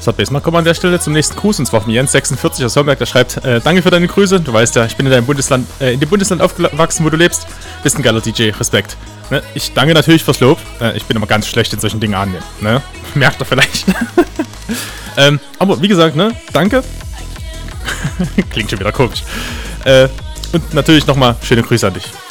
Subbase. Mal kommen an der Stelle zum nächsten Gruß, und zwar von Jens46 aus Homberg, der schreibt, danke für deine Grüße. Du weißt ja, ich bin in dem Bundesland aufgewachsen, wo du lebst. Bist ein geiler DJ, Respekt. Ne? Ich danke natürlich fürs Lob. Ich bin immer ganz schlecht in solchen Dingen annehmen. Ne? Merkt ihr vielleicht. Aber wie gesagt, ne? Danke. Klingt schon wieder komisch. Und natürlich nochmal schöne Grüße an dich.